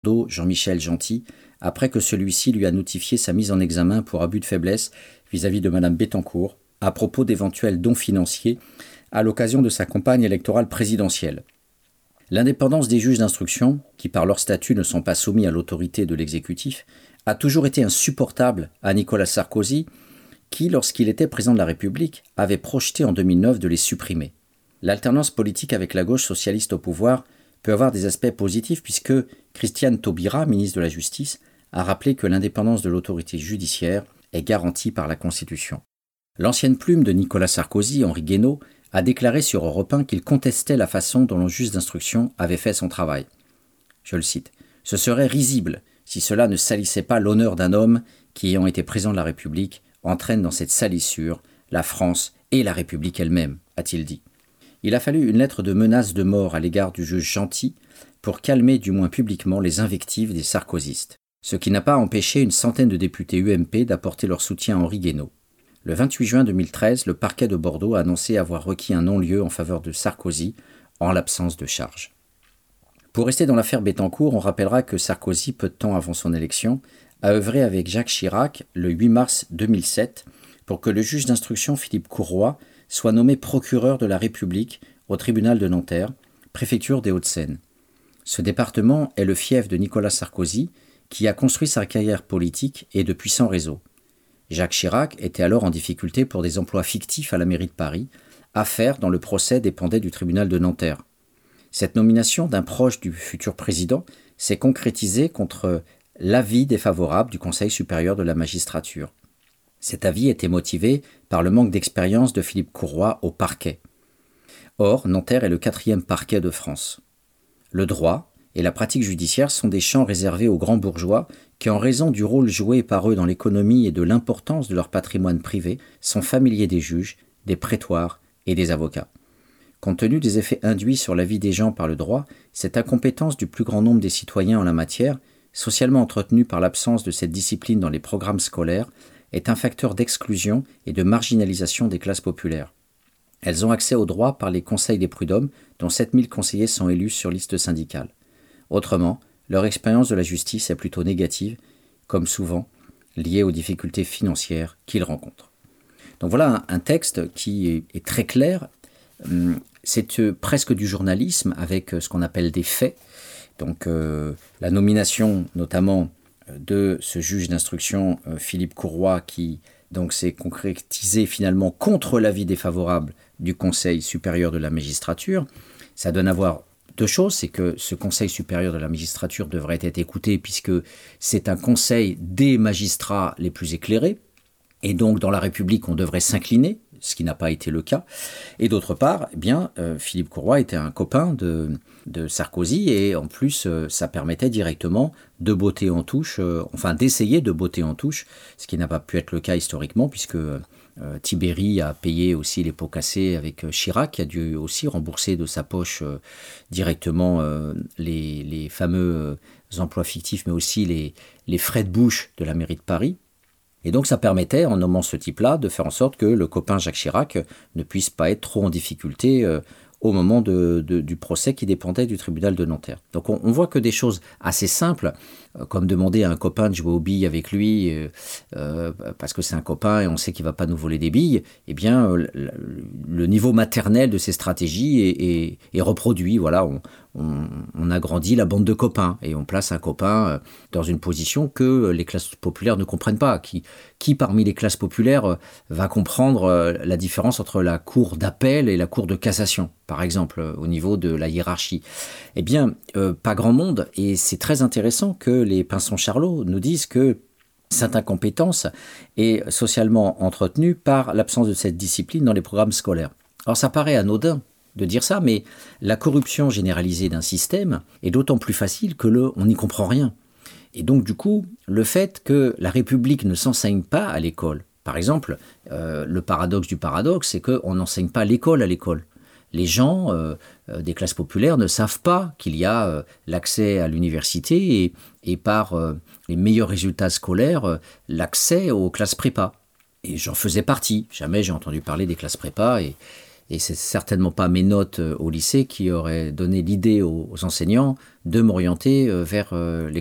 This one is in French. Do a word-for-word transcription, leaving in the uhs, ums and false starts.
Bordeaux, Jean-Michel Gentil, après que celui-ci lui a notifié sa mise en examen pour abus de faiblesse vis-à-vis de Madame Bettencourt, à propos d'éventuels dons financiers à l'occasion de sa campagne électorale présidentielle. L'indépendance des juges d'instruction, qui par leur statut ne sont pas soumis à l'autorité de l'exécutif, a toujours été insupportable à Nicolas Sarkozy, qui, lorsqu'il était président de la République, avait projeté en deux mille neuf de les supprimer. L'alternance politique avec la gauche socialiste au pouvoir peut avoir des aspects positifs puisque Christiane Taubira, ministre de la Justice, a rappelé que l'indépendance de l'autorité judiciaire est garantie par la Constitution. L'ancienne plume de Nicolas Sarkozy, Henri Guénaud, a déclaré sur Europe un qu'il contestait la façon dont le juge d'instruction avait fait son travail. Je le cite. « Ce serait risible si cela ne salissait pas l'honneur d'un homme qui, ayant été président de la République, entraîne dans cette salissure la France et la République elle-même, a-t-il dit. Il a fallu une lettre de menace de mort à l'égard du juge Gentil pour calmer du moins publiquement les invectives des sarkozystes, ce qui n'a pas empêché une centaine de députés U M P d'apporter leur soutien à Henri Guénaud. Le vingt-huit juin deux mille treize, le parquet de Bordeaux a annoncé avoir requis un non-lieu en faveur de Sarkozy en l'absence de charge. Pour rester dans l'affaire Bettencourt, on rappellera que Sarkozy, peu de temps avant son élection, a œuvré avec Jacques Chirac le huit mars deux mille sept pour que le juge d'instruction Philippe Courroy soit nommé procureur de la République au tribunal de Nanterre, préfecture des Hauts-de-Seine. Ce département est le fief de Nicolas Sarkozy, qui a construit sa carrière politique et de puissants réseaux. Jacques Chirac était alors en difficulté pour des emplois fictifs à la mairie de Paris, affaire dont le procès dépendait du tribunal de Nanterre. Cette nomination d'un proche du futur président s'est concrétisée contre l'avis défavorable du Conseil supérieur de la magistrature. Cet avis était motivé par le manque d'expérience de Philippe Courroy au parquet. Or, Nanterre est le quatrième parquet de France. Le droit et la pratique judiciaire sont des champs réservés aux grands bourgeois qui, en raison du rôle joué par eux dans l'économie et de l'importance de leur patrimoine privé, sont familiers des juges, des prétoires et des avocats. Compte tenu des effets induits sur la vie des gens par le droit, cette incompétence du plus grand nombre des citoyens en la matière, socialement entretenue par l'absence de cette discipline dans les programmes scolaires, est un facteur d'exclusion et de marginalisation des classes populaires. Elles ont accès au droit par les conseils des prud'hommes, dont sept mille conseillers sont élus sur liste syndicale. Autrement, leur expérience de la justice est plutôt négative, comme souvent liée aux difficultés financières qu'ils rencontrent. Donc voilà un texte qui est très clair. C'est presque du journalisme avec ce qu'on appelle des faits. Donc euh, la nomination notamment de ce juge d'instruction, euh, Philippe Courroy, qui donc s'est concrétisé finalement contre l'avis défavorable du Conseil supérieur de la magistrature. Ça donne à voir deux choses, c'est que ce Conseil supérieur de la magistrature devrait être écouté puisque c'est un conseil des magistrats les plus éclairés, et donc dans la République on devrait s'incliner, ce qui n'a pas été le cas. Et d'autre part, eh bien, euh, Philippe Courroy était un copain de, de Sarkozy et en plus euh, ça permettait directement de botter en touche, euh, enfin d'essayer de botter en touche, ce qui n'a pas pu être le cas historiquement puisque euh, Tibéri a payé aussi les pots cassés avec Chirac, qui a dû aussi rembourser de sa poche euh, directement euh, les, les fameux euh, emplois fictifs, mais aussi les, les frais de bouche de la mairie de Paris. Et donc ça permettait, en nommant ce type-là, de faire en sorte que le copain Jacques Chirac ne puisse pas être trop en difficulté euh, au moment de, de, du procès qui dépendait du tribunal de Nanterre. Donc on, on voit que des choses assez simples, euh, comme demander à un copain de jouer aux billes avec lui, euh, euh, parce que c'est un copain et on sait qu'il ne va pas nous voler des billes, eh bien euh, le, le niveau maternel de ces stratégies est, est, est reproduit. Voilà, on, on, on agrandit la bande de copains et on place un copain dans une position que les classes populaires ne comprennent pas. Qui, qui parmi les classes populaires va comprendre la différence entre la cour d'appel et la cour de cassation, par exemple, au niveau de la hiérarchie? Eh bien, euh, pas grand monde, et c'est très intéressant que les Pinson-Charlot nous disent que cette incompétence est socialement entretenue par l'absence de cette discipline dans les programmes scolaires. Alors ça paraît anodin de dire ça, mais la corruption généralisée d'un système est d'autant plus facile que le, on n'y comprend rien. Et donc du coup, le fait que la République ne s'enseigne pas à l'école, par exemple, euh, le paradoxe du paradoxe, c'est qu'on n'enseigne pas l'école à l'école. Les gens euh, euh, des classes populaires ne savent pas qu'il y a euh, l'accès à l'université et, et par euh, les meilleurs résultats scolaires, euh, l'accès aux classes prépa. Et j'en faisais partie. Jamais j'ai entendu parler des classes prépa et Et c'est certainement pas mes notes au lycée qui auraient donné l'idée aux, aux enseignants de m'orienter vers